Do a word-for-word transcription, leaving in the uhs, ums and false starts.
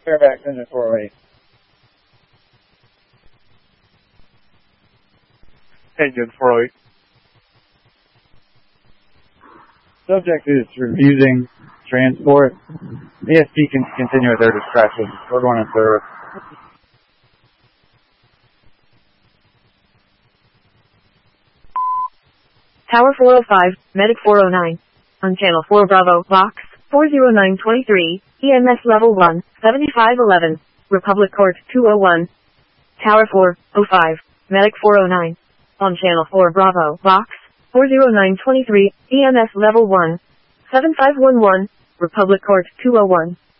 Fairfax Engine four oh eight. Engine four oh eight. Subject is refusing transport. E S P can continue at their discretion. We're going in service. Tower four oh five, Medic four oh nine. On Channel four Bravo, Box four oh nine twenty-three, E M S Level one, seventy-five eleven, Republic Court two oh one. Tower four oh five, Medic four oh nine. On Channel four Bravo, Box four oh nine twenty-three, E M S Level one, seventy-five eleven, Republic Court two oh one.